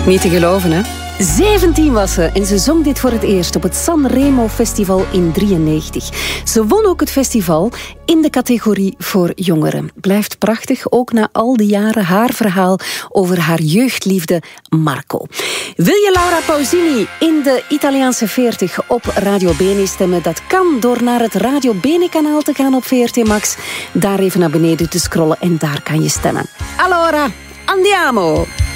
Niet te geloven, hè? 17 was ze en ze zong dit voor het eerst op het Sanremo Festival in 1993. Ze won ook het festival in de categorie voor jongeren. Blijft prachtig, ook na al die jaren haar verhaal over haar jeugdliefde Marco. Wil je Laura Pausini in de Italiaanse 40 op Radio Bene stemmen? Dat kan door naar het Radio Bene kanaal te gaan op VRT Max. Daar even naar beneden te scrollen en daar kan je stemmen. Allora, andiamo!